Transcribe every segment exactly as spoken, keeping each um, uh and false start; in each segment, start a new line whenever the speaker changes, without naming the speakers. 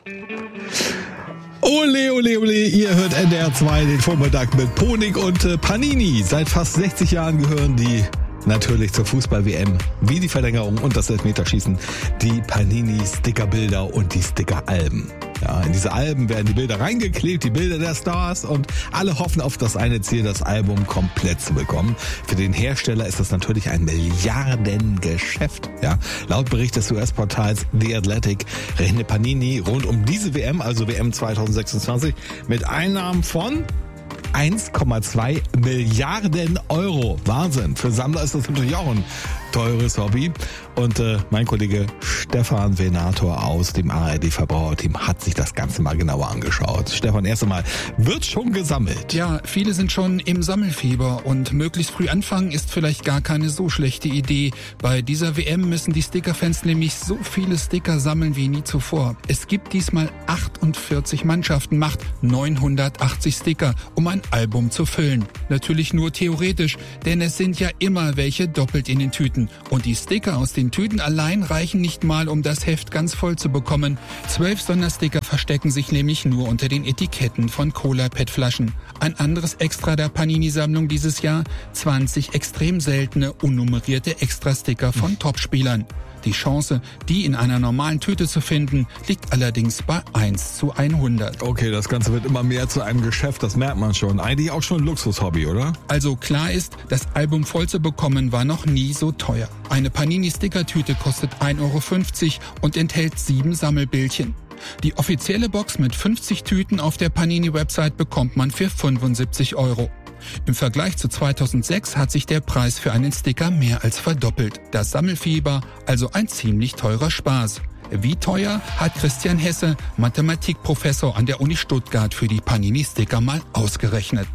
Ole, ole, ole, ihr hört N D R zwei, den Vormittag mit Ponik und äh, Panini. Seit fast sechzig Jahren gehören die natürlich zur Fußball-W M, wie die Verlängerung und das Elfmeterschießen, die Panini-Stickerbilder und die Sticker-Alben. Ja, in diese Alben werden die Bilder reingeklebt, die Bilder der Stars, und alle hoffen auf das eine Ziel, das Album komplett zu bekommen. Für den Hersteller ist das natürlich ein Milliardengeschäft. Ja, laut Bericht des U S-Portals The Athletic rechnet Panini rund um diese W M, also W M zwanzig sechsundzwanzig, mit Einnahmen von eins Komma zwei Milliarden Euro. Wahnsinn. Für Sammler ist das natürlich auch ein teures Hobby. Und äh, mein Kollege Stefan Venator aus dem A R D-Verbraucherteam hat sich das Ganze mal genauer angeschaut. Stefan, erst einmal, wird schon gesammelt?
Ja, viele sind schon im Sammelfieber und möglichst früh anfangen ist vielleicht gar keine so schlechte Idee. Bei dieser W M müssen die Stickerfans nämlich so viele Sticker sammeln wie nie zuvor. Es gibt diesmal achtundvierzig Mannschaften, macht neunhundertachtzig Sticker, um ein Album zu füllen. Natürlich nur theoretisch, denn es sind ja immer welche doppelt in den Tüten. Und die Sticker aus den Tüten allein reichen nicht mal, um das Heft ganz voll zu bekommen. Zwölf Sondersticker verstecken sich nämlich nur unter den Etiketten von Cola-P E T-Flaschen. Ein anderes Extra der Panini-Sammlung dieses Jahr: zwanzig extrem seltene, unnummerierte Extra-Sticker von Topspielern. Die Chance, die in einer normalen Tüte zu finden, liegt allerdings bei eins zu hundert.
Okay, das Ganze wird immer mehr zu einem Geschäft, das merkt man schon. Eigentlich auch schon ein Luxushobby, oder?
Also klar ist, das Album voll zu bekommen war noch nie so teuer. Eine Panini-Sticker-Tüte kostet ein Euro fünfzig und enthält sieben Sammelbildchen. Die offizielle Box mit fünfzig Tüten auf der Panini-Website bekommt man für fünfundsiebzig Euro. Im Vergleich zu zweitausendsechs hat sich der Preis für einen Sticker mehr als verdoppelt. Das Sammelfieber, also ein ziemlich teurer Spaß. Wie teuer, hat Christian Hesse, Mathematikprofessor an der Uni Stuttgart, für die Panini-Sticker mal ausgerechnet.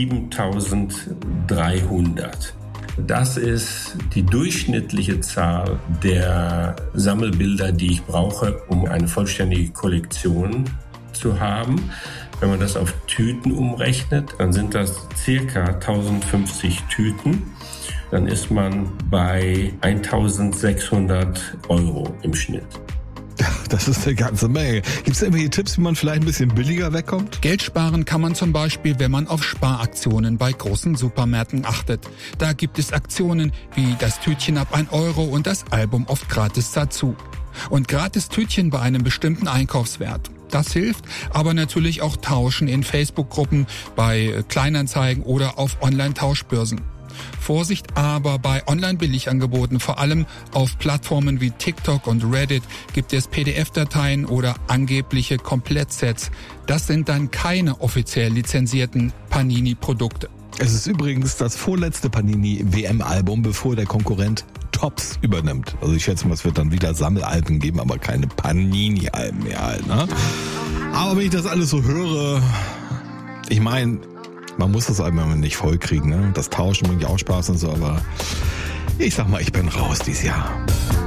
siebentausenddreihundert. Das ist die durchschnittliche Zahl der Sammelbilder, die ich brauche, um eine vollständige Kollektion zu haben. Wenn man das auf Tüten umrechnet, dann sind das circa tausendfünfzig Tüten. Dann ist man bei eintausendsechshundert Euro im Schnitt.
Das ist eine ganze Menge. Gibt es irgendwelche Tipps, wie man vielleicht ein bisschen billiger wegkommt?
Geld sparen kann man zum Beispiel, wenn man auf Sparaktionen bei großen Supermärkten achtet. Da gibt es Aktionen wie das Tütchen ab ein Euro und das Album oft gratis dazu. Und gratis Tütchen bei einem bestimmten Einkaufswert. Das hilft, aber natürlich auch Tauschen in Facebook-Gruppen, bei Kleinanzeigen oder auf Online-Tauschbörsen. Vorsicht aber bei Online-Billigangeboten, vor allem auf Plattformen wie TikTok und Reddit gibt es P D F-Dateien oder angebliche Komplettsets. Das sind dann keine offiziell lizenzierten Panini-Produkte.
Es ist übrigens das vorletzte Panini-W M-Album, bevor der Konkurrent Topps übernimmt. Also ich schätze mal, es wird dann wieder Sammelalben geben, aber keine Panini-Alben mehr halt, ne? Aber wenn ich das alles so höre, ich meine, man muss das Album nicht voll kriegen, ne? Das Tauschen bringt ja auch Spaß und so, aber ich sag mal, ich bin raus dieses Jahr.